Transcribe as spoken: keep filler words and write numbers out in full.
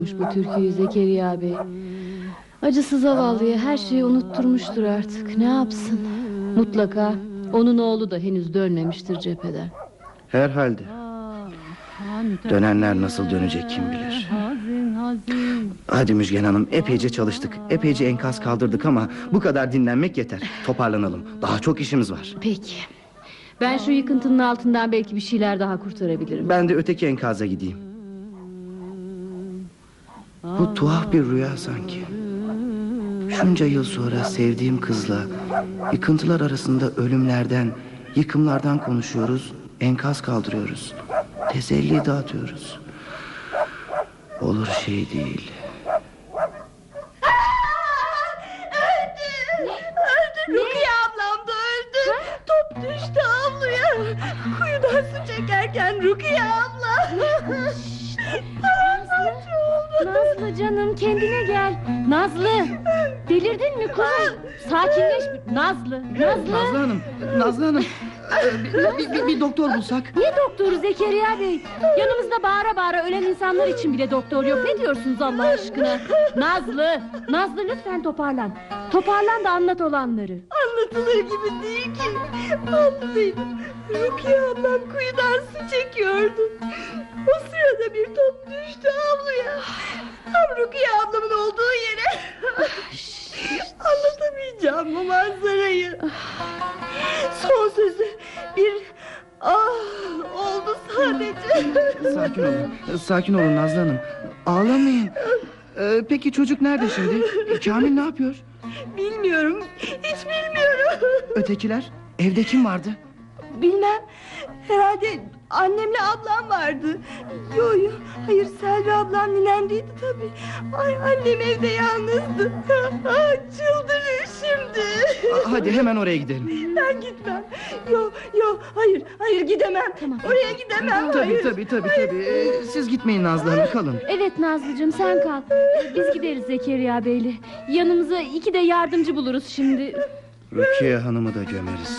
Bu türküyü Zekeriya Bey. Acısı zavallıya her şeyi unutturmuştur artık. Ne yapsın? Mutlaka onun oğlu da henüz dönmemiştir cepheden. Herhalde. Dönenler nasıl dönecek kim bilir. Hadi Müjgan Hanım, epeyce çalıştık, epeyce enkaz kaldırdık ama bu kadar dinlenmek yeter. Toparlanalım, daha çok işimiz var. Peki. Ben şu yıkıntının altından belki bir şeyler daha kurtarabilirim. Ben de öteki enkaza gideyim. Bu tuhaf bir rüya sanki. Şunca yıl sonra sevdiğim kızla yıkıntılar arasında ölümlerden, yıkımlardan konuşuyoruz, enkaz kaldırıyoruz, teselli dağıtıyoruz. Olur şey değil. Öldü. Öldü. Rukiye ablam da öldü. Ha? Top düştü avluya. Kuyudan su çekerken Rukiye abla. Paramparça oldu. Nazlı canım, kendine gel. Nazlı, delirdin mi kuzum? Sakinleş. Nazlı, Nazlı. Nazlı Hanım, Nazlı Hanım, bir, bir, bir, bir doktor bulsak. Ne doktoru Zekeriya Bey? Yanımızda bağıra bağıra ölen insanlar için bile doktor yok. Ne diyorsunuz Allah aşkına? Nazlı, Nazlı lütfen toparlan. Toparlan da anlat olanları. Anlatılır gibi değil ki. Anlatayım. Rukiye ablam kuyudan su çekiyordu. O sırada bir top düştü avluya. Tam Rukiye ablamın olduğu yere. Anlatamayacağım bu manzarayı. Son sözü bir ah oldu sadece. Sakin olun, sakin olun Nazlı Hanım. Ağlamayın. Ee, peki çocuk nerede şimdi? Kamil ne yapıyor? Bilmiyorum, hiç bilmiyorum. Ötekiler? Evde kim vardı? Bilmem. Herhalde annemle ablam vardı. Yo yo, hayır Selvi ablam ninendeydi tabii. Ay annem evde yalnızdı. Ah, çıldırır şimdi. Hadi hemen oraya gidelim. Ben gitmem. Yo yo, hayır hayır gidemem. Tamam. Oraya gidemem. Tabii hayır. tabii tabii tabii. Ee, Siz gitmeyin Nazlı Hanım, kalın. Evet Nazlıcığım, sen kal. Biz gideriz Zekeriya Bey'le. Yanımıza iki de yardımcı buluruz şimdi. Rukiye Hanım'ı da gömeriz.